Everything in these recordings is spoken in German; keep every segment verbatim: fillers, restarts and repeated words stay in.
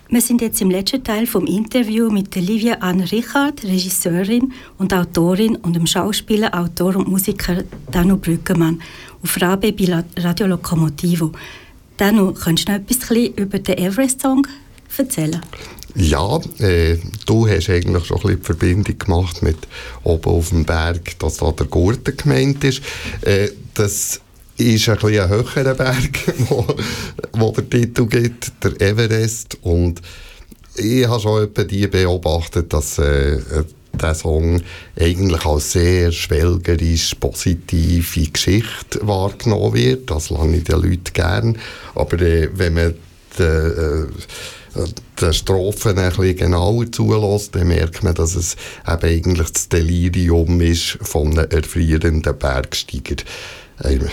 Wir sind jetzt im letzten Teil vom Interview mit Livia Anne Richard, Regisseurin und Autorin, und dem Schauspieler, Autor und Musiker Danu Brüggemann auf Rabe bei Radio Lokomotivo. Danu, könntest du noch etwas über den Everest-Song erzählen? Ja, äh, du hast eigentlich schon ein bisschen die Verbindung gemacht mit oben auf dem Berg, dass da der Gurten gemeint ist. Äh, das ist ein bisschen ein höherer Berg, wo, wo der Titel gibt, der Everest. Und ich habe schon etwa die beobachtet, dass äh, der Song eigentlich als sehr schwelgerisch positive Geschichte wahrgenommen wird. Das lasse ich den Leuten gern. Aber äh, wenn man die, äh, die Strophen ein bisschen genauer zulässt, dann merkt man, dass es eben eigentlich das Delirium ist von einem erfrierenden Bergsteiger. In,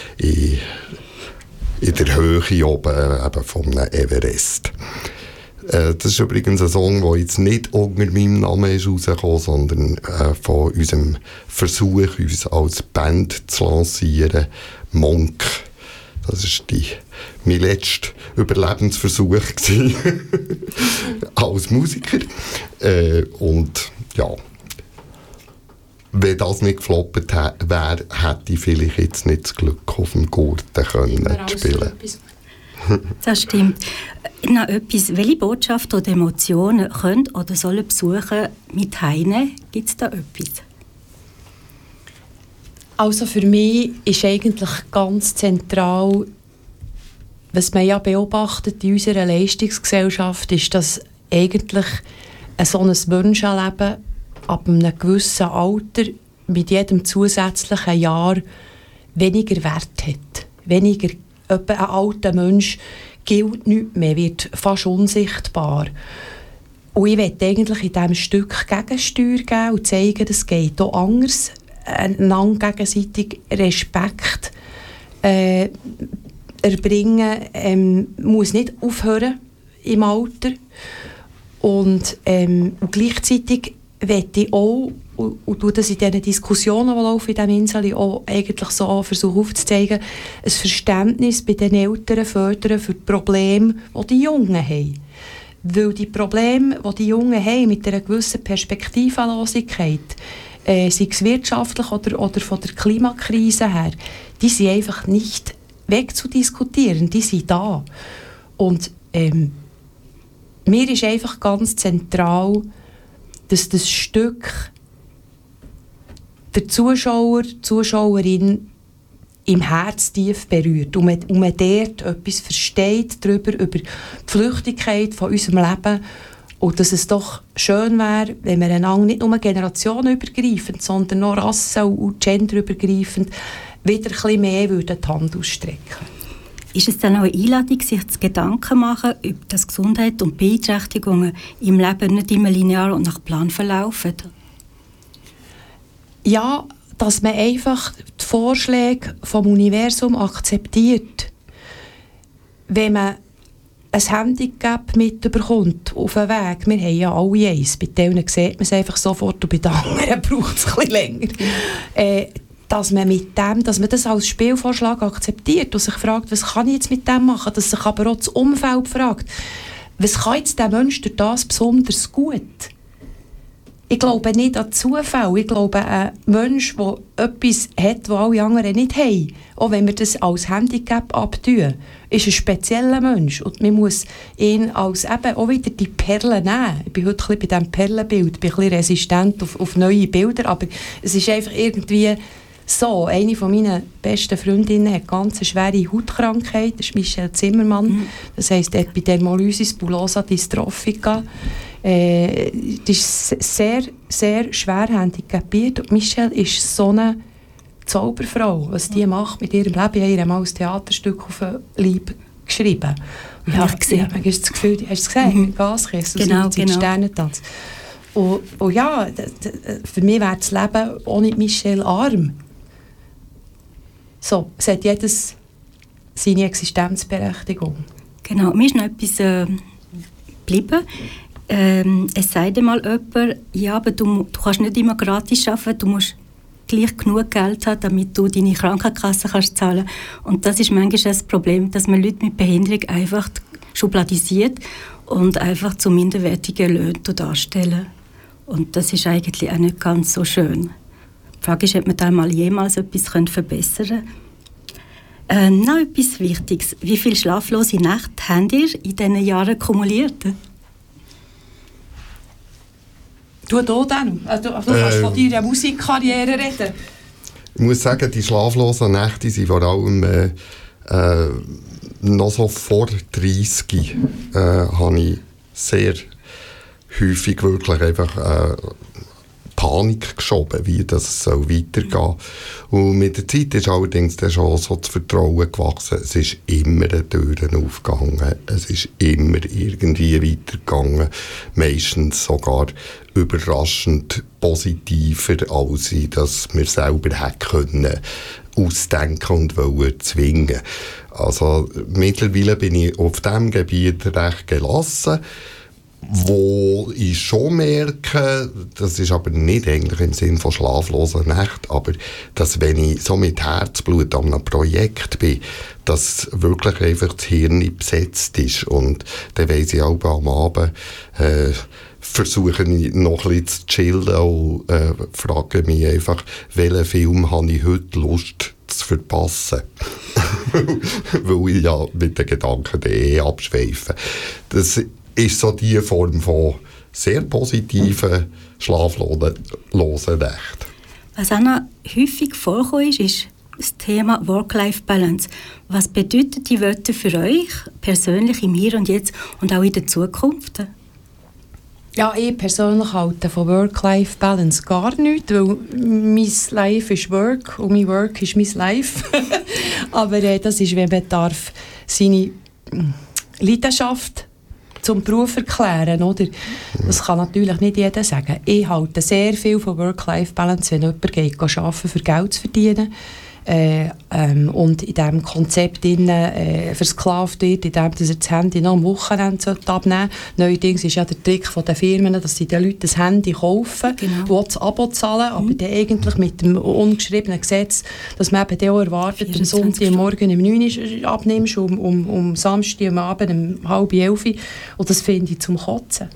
in der Höhe oben eben vom Everest. Äh, das ist übrigens ein Song, der jetzt nicht unter meinem Namen ist rausgekommen, sondern äh, von unserem Versuch, uns als Band zu lancieren, Monk. Das war die, mein letzter Überlebensversuch als Musiker. Äh, und ja, wenn das nicht gefloppt wäre, hätte ich vielleicht jetzt nicht das Glück, auf dem Gurten können zu spielen. Das stimmt. Noch etwas, welche Botschaft oder Emotionen können oder sollen Besucher mit heimnehmen? Gibt es da etwas? Also für mich ist eigentlich ganz zentral, was man ja beobachtet in unserer Leistungsgesellschaft, ist, dass eigentlich ein so ein Wunschenleben ab einem gewissen Alter mit jedem zusätzlichen Jahr weniger Wert hat. Weniger, etwa ein alter Mensch gilt nicht mehr, wird fast unsichtbar. Und ich möchte eigentlich in diesem Stück Gegensteuer geben und zeigen, dass es geht auch anders, einander gegenseitig Respekt äh, erbringen, ähm, muss nicht aufhören im Alter. Und, ähm, und gleichzeitig möchte ich auch, und, und tue das in diesen Diskussionen, die laufen in diesem Insel, auch eigentlich so versuchen aufzuzeigen, ein Verständnis bei den Eltern fördern für die Probleme, die die Jungen haben. Weil die Probleme, die die Jungen haben, mit einer gewissen Perspektivlosigkeit, äh, sei es wirtschaftlich oder, oder von der Klimakrise her, die sind einfach nicht wegzudiskutieren, die sind da. Und ähm, mir ist einfach ganz zentral, dass das Stück der Zuschauer, die Zuschauerin im Herz tief berührt und man, und man dort etwas versteht darüber, über die Flüchtigkeit von unserem Leben und dass es doch schön wäre, wenn wir einander nicht nur generationenübergreifend, sondern auch rassen- und genderübergreifend wieder ein bisschen mehr die Hand ausstrecken. Ist es dann auch eine Einladung, sich zu Gedanken machen, ob das Gesundheit und Beeinträchtigungen im Leben nicht immer linear und nach Plan verlaufen? Ja, dass man einfach die Vorschläge vom Universum akzeptiert. Wenn man ein Handicap mitbekommt auf den Weg, wir haben ja alle eins, bei denen sieht man es einfach sofort und bei den anderen braucht es ein bisschen länger. Äh, dass man mit dem, dass man das als Spielvorschlag akzeptiert und sich fragt, was kann ich jetzt mit dem machen, dass sich aber auch das Umfeld fragt, was kann jetzt der Mensch durch das besonders gut? Ich glaube nicht an Zufall, ich glaube an einen Mensch, der etwas hat, was alle anderen nicht haben, auch wenn wir das als Handicap abtun, ist ein spezieller Mensch und man muss ihn als eben auch wieder die Perlen nehmen. Ich bin heute ein bisschen bei diesem Perlenbild, bin ein bisschen resistent auf, auf neue Bilder, aber es ist einfach irgendwie so. Eine von meinen besten Freundinnen hat eine ganz schwere Hautkrankheit, das ist Michelle Zimmermann, mhm. das heisst Epidermolysis bullosa dystrophica. Äh, die ist sehr, sehr schwer handicapiert und Michelle ist so eine Zauberfrau, was die macht mit ihrem Leben. Ich habe ihr mal ein Theaterstück auf den Leib geschrieben. Und ja, ich habe gesehen, man das Gefühl, hast du es gesehen? Mhm. Gaskessel, genau, genau. Sternentanz. Und, und ja, d- d- für mich wäre das Leben ohne Michelle arm. So, es hat jedes seine Existenzberechtigung. Genau, mir ist noch etwas äh, geblieben. Ähm, es sagt einmal jemand, ja, aber du, du kannst nicht immer gratis arbeiten, du musst gleich genug Geld haben, damit du deine Krankenkasse kannst zahlen. Und das ist manchmal das Problem, dass man Leute mit Behinderung einfach schubladisiert und einfach zu minderwertigen Löhnen darstellen. Und das ist eigentlich auch nicht ganz so schön. Die Frage ist, ob man da mal jemals etwas verbessern können. Äh, noch etwas Wichtiges. Wie viele schlaflose Nächte habt ihr in diesen Jahren kumuliert? Du da dann? Also, du kannst ähm, von deiner Musikkarriere reden. Ich muss sagen, die schlaflosen Nächte sind vor allem äh, äh, noch so vor dreißig äh, habe ich sehr häufig wirklich einfach äh, Panik geschoben, wie das soll weitergehen soll. Und mit der Zeit ist allerdings dann schon so das Vertrauen gewachsen. Es ist immer Türen aufgegangen, es ist immer irgendwie weitergegangen, meistens sogar überraschend positiver, als ich das mir selber hätte können ausdenken und wollen zwingen. Also mittlerweile bin ich auf diesem Gebiet recht gelassen. Wo ich schon merke, das ist aber nicht eigentlich im Sinn von schlaflosen Nächten, aber dass, wenn ich so mit Herzblut an einem Projekt bin, dass wirklich einfach das Hirn besetzt ist. Und dann weiss ich auch am Abend, äh, versuche ich noch ein bisschen zu chillen und äh, frage mich einfach, welchen Film habe ich heute Lust zu verpassen? Weil ich ja mit den Gedanken eh abschweife. Das ist so die Form von sehr positiven, schlaflosen Nächten. Was auch noch häufig vorkommt, ist, ist das Thema Work-Life-Balance. Was bedeuten die Wörter für euch persönlich im Hier und Jetzt und auch in der Zukunft? Ja, ich persönlich halte von Work-Life-Balance gar nichts, weil mein Life ist Work und mein Work ist mein Life. Aber äh, das ist, wenn man darf seine Leidenschaft zum Beruf erklären, oder? Das kann natürlich nicht jeder sagen. Ich halte sehr viel von Work-Life-Balance, wenn jemand geht arbeiten, für Geld zu verdienen. Äh, ähm, und in diesem Konzept äh, versklavt wird, in dem, dass er das Handy noch am Wochenende abnehmen sollte. Neuerdings ist ja der Trick von den Firmen, dass sie den Leuten das Handy kaufen, genau, und das Abo zahlen, aber mhm. dann eigentlich mit dem ungeschriebenen Gesetz, dass man eben auch erwartet, am Sonntagmorgen um neun Uhr abnimmst, um, um, um Samstag am Abend um halb elf Uhr. Und das finde ich zum Kotzen.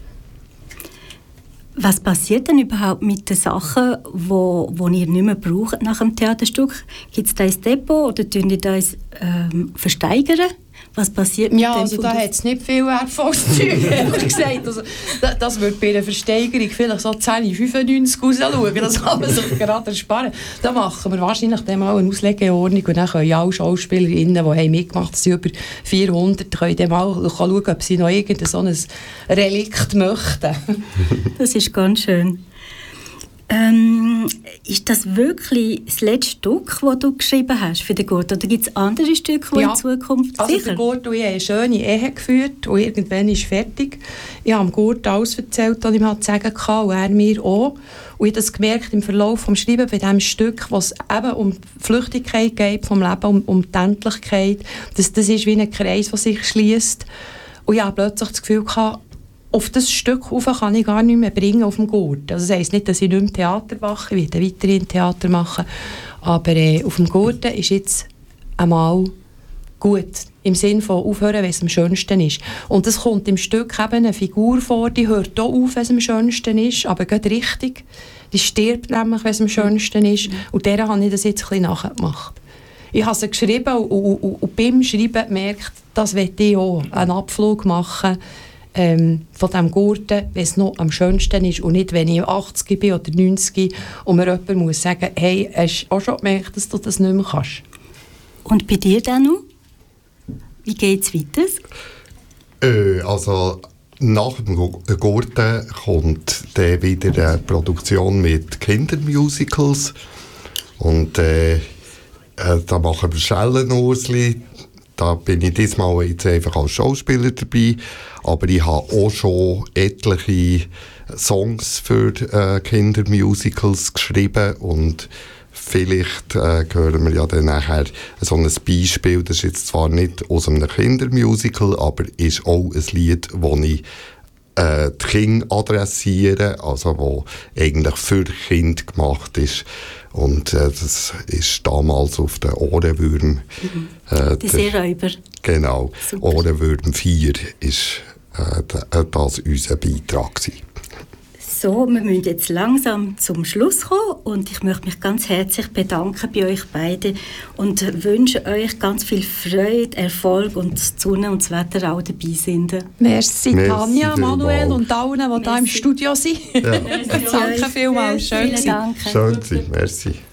Was passiert denn überhaupt mit den Sachen, die wo, wo ihr nicht mehr braucht nach dem Theaterstück? Gibt es da ein Depot oder tun ihr das ähm, versteigern? Was passiert mit ja, dem? Also da hat es nicht viel Wertvolles ehrlich gesagt. Also, das, das würde bei einer Versteigerung vielleicht so zehn fünfundneunzig rausschauen. Das kann man sich gerade ersparen. Da machen wir wahrscheinlich dann mal eine Auslegeordnung und dann können alle SchauspielerInnen, die haben mitgemacht haben, sind über vierhundert, können dann mal schauen, ob sie noch irgendein so ein Relikt möchten. Das ist ganz schön. Ähm, ist das wirklich das letzte Stück, das du geschrieben hast für den Gurt? Oder gibt es andere Stücke, die ja. in Zukunft also sicher? Der Gurt und ich haben eine schöne Ehe geführt und irgendwann ist fertig. Ich habe dem Gurt alles erzählt, was ich ihm zu sagen hatte, und er mir auch. Und ich habe das gemerkt im Verlauf des Schreibens bei diesem Stück, wo es eben um die Flüchtigkeit geht vom Leben, um, um die Endlichkeit. Das, das ist wie ein Kreis, der sich schließt. Und ich habe plötzlich das Gefühl gehabt, auf das Stück rauf kann ich gar nicht mehr bringen auf dem Gurt. Also das heisst nicht, dass ich nicht mehr Theater mache, ich werde weiterhin Theater machen, aber äh, auf dem Gurt ist jetzt einmal gut. Im Sinne von aufhören, wenn es am schönsten ist. Und es kommt im Stück eben eine Figur vor, die hört auch auf, wenn es am schönsten ist, aber geht richtig. Die stirbt nämlich, wenn es am schönsten ist. Und der habe ich das jetzt ein bisschen nachgemacht. Ich habe sie geschrieben und, und, und, und beim Schreiben gemerkt, das möchte ich auch einen Abflug machen, Ähm, von diesem Gurten, wenn es noch am schönsten ist und nicht, wenn ich achtzig bin oder neunzig und mir jemand muss sagen, hey, hast du auch schon gemerkt, dass du das nicht mehr kannst? Und bei dir, Danu? Wie geht es weiter? Äh, also nach dem Gurten kommt dann wieder eine Produktion mit Kindermusicals und äh, äh, da machen wir Schellenursli. Da bin ich diesmal jetzt einfach als Schauspieler dabei, aber ich habe auch schon etliche Songs für äh, Kindermusicals geschrieben und vielleicht äh, hören wir ja dann nachher so ein Beispiel, das ist jetzt zwar nicht aus einem Kindermusical, aber ist auch ein Lied, das ich äh, die Kinder adressiere, also wo eigentlich für Kinder gemacht ist. Und äh, das ist damals auf den Ohrenwürm. Mhm. Äh, die Seeräuber. Genau. Super. Ohne würden vier ist äh, das unser Beitrag sein. So, wir müssen jetzt langsam zum Schluss kommen und ich möchte mich ganz herzlich bedanken bei euch beiden und wünsche euch ganz viel Freude, Erfolg und die Sonne und das Wetter auch dabei sind. Merci, Merci Tanja, Manuel vielmals. und allen, die hier im Studio sind. Ja. Danke vielmals, schön Vielen gewesen. Dank. Schön, merci.